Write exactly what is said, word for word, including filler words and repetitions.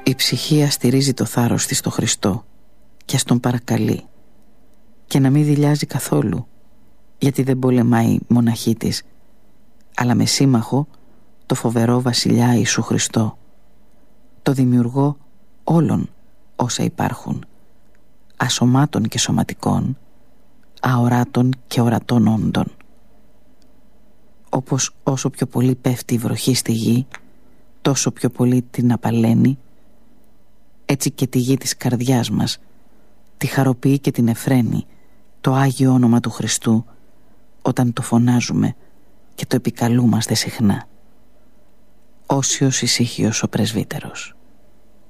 Η ψυχή αστηρίζει το θάρρος της στο Χριστό και ας τον παρακαλεί, και να μην δειλιάζει καθόλου, γιατί δεν πολεμάει μοναχή της, αλλά με σύμμαχο το φοβερό βασιλιά Ιησού Χριστό, το δημιουργό όλων όσα υπάρχουν, ασωμάτων και σωματικών, αοράτων και ορατών όντων. Όπως όσο πιο πολύ πέφτει η βροχή στη γη, τόσο πιο πολύ την απαλαίνει, έτσι και τη γη της καρδιάς μας τη χαροποιεί και την εφραίνει το Άγιο όνομα του Χριστού, όταν το φωνάζουμε και το επικαλούμαστε συχνά. Όσιος ησύχιος ο πρεσβύτερος.